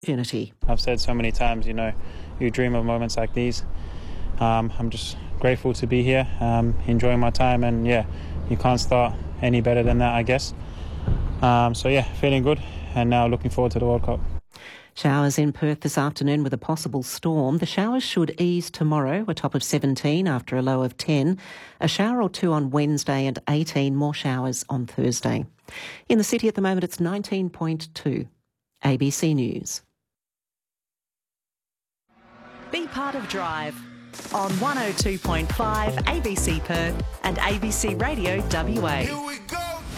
opportunity. I've said so many times, you dream of moments like these. I'm just grateful to be here, enjoying my time, and you can't start any better than that, I guess. Feeling good, and now looking forward to the World Cup. Showers in Perth this afternoon with a possible storm. The showers should ease tomorrow, a top of 17 after a low of 10. A shower or two on Wednesday and 18 more showers on Thursday. In the city at the moment, it's 19.2. ABC News. Be part of Drive on 102.5 ABC Perth and ABC Radio WA. Here we go.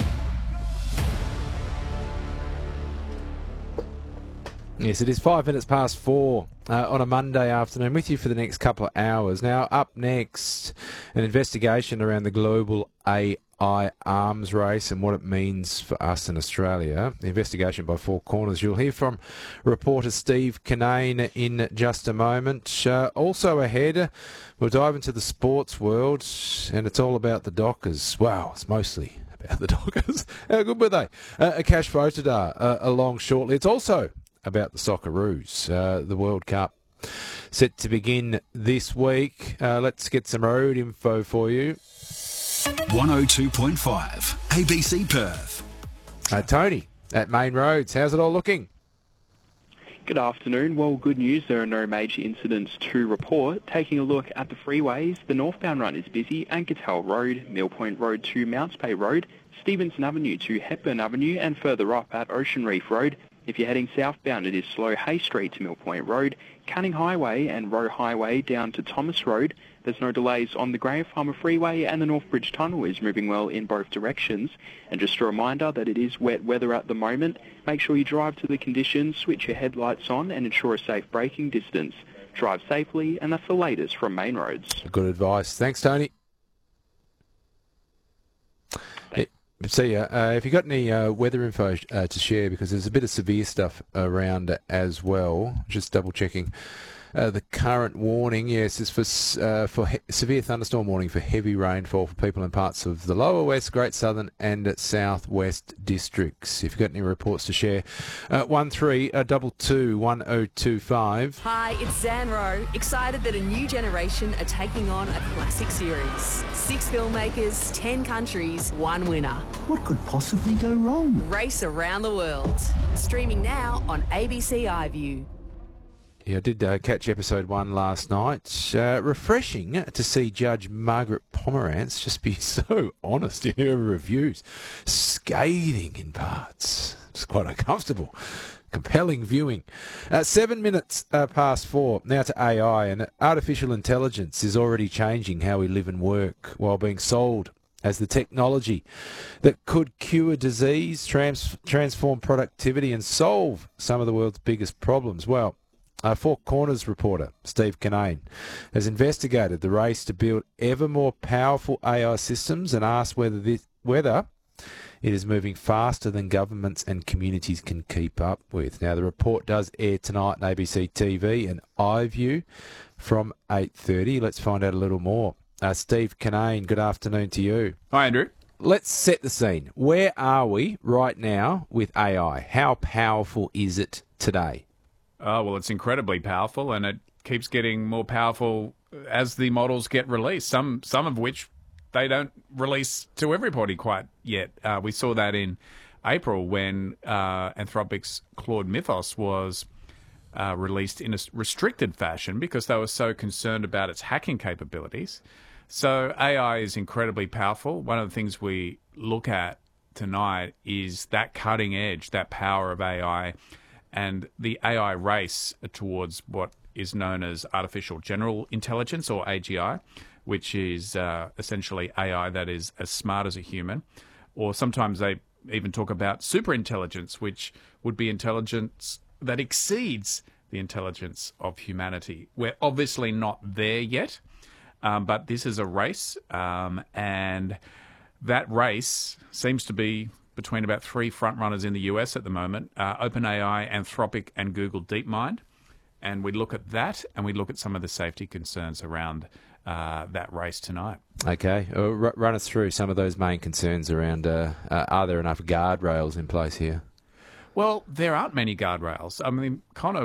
Yes, it is 5 minutes past 4 on a Monday afternoon with you for the next couple of hours. Now, up next, an investigation around the global AI arms race and what it means for us in Australia. The investigation by Four Corners. You'll hear from reporter Steve Kinane in just a moment. Also ahead, we'll dive into the sports world, and it's all about the Dockers. Wow, it's mostly about the Dockers. How good were they? Akash Photodar along shortly. It's also about the Socceroos, the World Cup set to begin this week. Let's get some road info for you. 102.5 ABC Perth. Tony, at Main Roads, how's it all looking? Good afternoon. Well, good news, there are no major incidents to report. Taking a look at the freeways, the northbound run is busy. Ankertel Road, Mill Point Road to Mounts Bay Road, Stevenson Avenue to Hepburn Avenue, and further up at Ocean Reef Road. If you're heading southbound, it is slow Hay Street to Mill Point Road, Canning Highway and Roe Highway down to Thomas Road. There's no delays on the Graham Farmer Freeway, and the North Bridge Tunnel is moving well in both directions. And just a reminder that it is wet weather at the moment. Make sure you drive to the conditions, switch your headlights on, and ensure a safe braking distance. Drive safely, and that's the latest from Main Roads. Good advice. Thanks, Tony. See ya. If you've got any weather info to share, because there's a bit of severe stuff around as well, just double checking. The current warning, yes, is for severe thunderstorm warning for heavy rainfall for people in parts of the lower west, Great Southern and southwest districts. If you've got any reports to share, 1322 1025. Hi, it's Zan Rowe, excited that a new generation are taking on a classic series. 6 filmmakers, 10 countries, 1 winner. What could possibly go wrong? Race around the world. Streaming now on ABC iView. Yeah, I did catch episode 1 last night. Refreshing to see Judge Margaret Pomerantz just be so honest in her reviews. Scathing in parts. It's quite uncomfortable. Compelling viewing. 7 minutes past 4. Now to AI. And artificial intelligence is already changing how we live and work while being sold as the technology that could cure disease, transform productivity and solve some of the world's biggest problems. Well, Four Corners reporter Steve Kinane has investigated the race to build ever more powerful AI systems and asked whether it is moving faster than governments and communities can keep up with. Now, the report does air tonight on ABC TV and iView from 8:30. Let's find out a little more. Steve Kinane, good afternoon to you. Hi, Andrew. Let's set the scene. Where are we right now with AI? How powerful is it today? Oh, well, it's incredibly powerful, and it keeps getting more powerful as the models get released, some of which they don't release to everybody quite yet. We saw that in April when Anthropic's Claude Mythos was released in a restricted fashion because they were so concerned about its hacking capabilities. So AI is incredibly powerful. One of the things we look at tonight is that cutting edge, that power of AI, and the AI race towards what is known as artificial general intelligence, or AGI, which is essentially AI that is as smart as a human. Or sometimes they even talk about superintelligence, which would be intelligence that exceeds the intelligence of humanity. We're obviously not there yet, but this is a race, and that race seems to be between about 3 frontrunners in the US at the moment, OpenAI, Anthropic, and Google DeepMind. And we look at that, and we look at some of the safety concerns around that race tonight. Okay. Run us through some of those main concerns around are there enough guardrails in place here? Well, there aren't many guardrails. I mean, Connor